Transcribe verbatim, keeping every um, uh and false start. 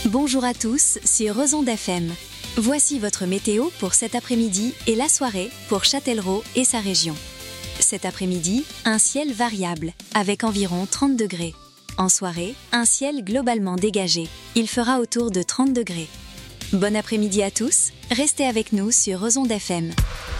Bonjour à tous sur Ozonde F M. Voici votre météo pour cet après-midi et la soirée pour Châtellerault et sa région. Cet après-midi, un ciel variable, avec environ trente degrés. En soirée, un ciel globalement dégagé. Il fera autour de trente degrés. Bon après-midi à tous, restez avec nous sur Ozonde F M.